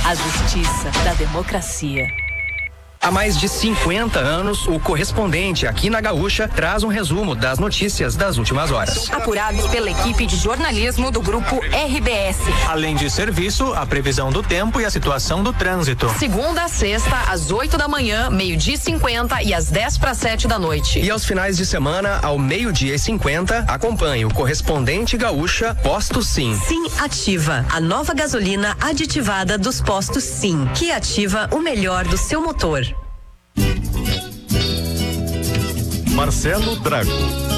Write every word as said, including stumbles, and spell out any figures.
A justiça da democracia. Há mais de cinquenta anos, o Correspondente aqui na Gaúcha traz um resumo das notícias das últimas horas. Apurados pela equipe de jornalismo do Grupo R B S. Além de serviço, a previsão do tempo e a situação do trânsito. Segunda a sexta, às oito da manhã, meio-dia e cinquenta e às dez para sete da noite. E aos finais de semana, ao meio-dia e cinquenta, acompanhe o Correspondente Gaúcha Posto Sim. Sim Ativa, a nova gasolina aditivada dos postos Sim, que ativa o melhor do seu motor. Marcelo Drago.